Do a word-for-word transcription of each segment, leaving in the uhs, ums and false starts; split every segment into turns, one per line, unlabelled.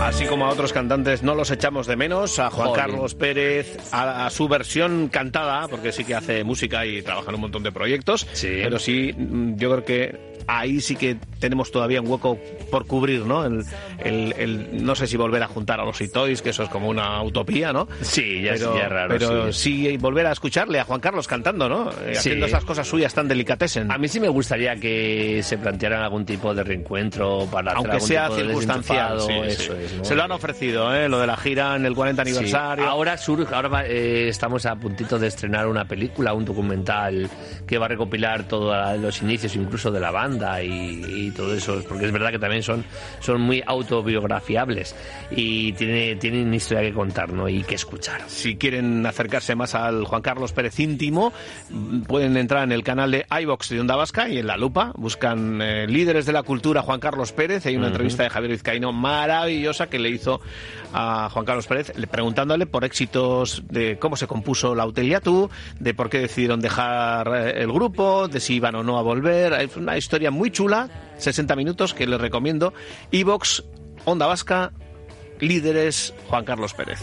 Así como a otros cantantes no los echamos de menos, a Juan Joder. Carlos Pérez, a, a su versión cantada, porque sí que hace música y trabaja en un montón de proyectos, sí. Pero sí, yo creo que ahí sí que tenemos todavía un hueco por cubrir, ¿no? El, el, el, no sé si volver a juntar a los Itois, que eso es como una utopía, ¿no?
Sí, ya
pero,
es ya raro.
Pero
sí.
sí volver a escucharle a Juan Carlos cantando, ¿no? Sí. Haciendo esas cosas suyas tan delicatessen.
A mí sí me gustaría que se plantearan algún tipo de reencuentro para
aunque
hacer
sea
algún tipo
circunstancial,
sí,
eso
sí.
es, ¿no? Se lo han ofrecido, ¿eh? Lo de la gira en el cuarenta aniversario.
Sí. Ahora surge, ahora eh, estamos a puntito de estrenar una película, un documental que va a recopilar todos los inicios, incluso de la banda y y todo eso, porque es verdad que también son, son muy autobiografiables y tiene, tienen historia que contar, ¿no? Y que escuchar.
Si quieren acercarse más al Juan Carlos Pérez íntimo, pueden entrar en el canal de iVox de Onda Vasca y en La Lupa buscan eh, líderes de la cultura Juan Carlos Pérez. Hay una uh-huh. entrevista de Javier Vizcaíno maravillosa que le hizo a Juan Carlos Pérez, preguntándole por éxitos de cómo se compuso La Uteliatú, de por qué decidieron dejar el grupo, de si iban o no a volver. Es una historia muy chula, sesenta minutos, que les recomiendo. iVox, Onda Vasca, líderes Juan Carlos Pérez.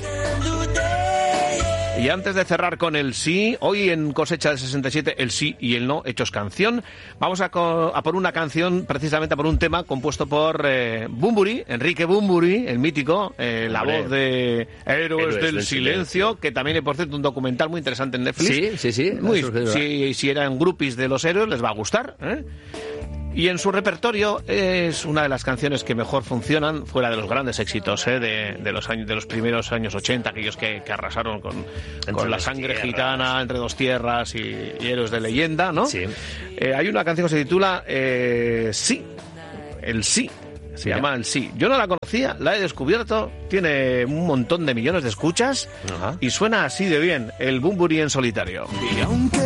Y antes de cerrar con el sí, hoy en Cosecha de sesenta y siete, el sí y el no hechos canción, vamos a, co- a por una canción, precisamente a por un tema compuesto por eh, Bunbury, Enrique Bunbury, el mítico, eh, la voz de Héroes, Héroes del, del silencio, silencio, que también hay, por cierto, un documental muy interesante en Netflix.
Sí, sí, sí.
Muy, si, si eran groupies de los héroes, les va a gustar, ¿eh? Y en su repertorio es una de las canciones que mejor funcionan, fuera de los grandes éxitos ¿eh? de, de los años de los primeros años ochenta, aquellos que, que arrasaron con, con La Sangre tierras. Gitana, Entre dos tierras y, y Héroes de leyenda, ¿no?
Sí.
Eh, hay una canción que se titula eh, Sí, el sí. Se llama El Sí. Yo no la conocía, la he descubierto, tiene un montón de millones de escuchas. Ajá. Y suena así de bien, el Bunbury en solitario. Y aunque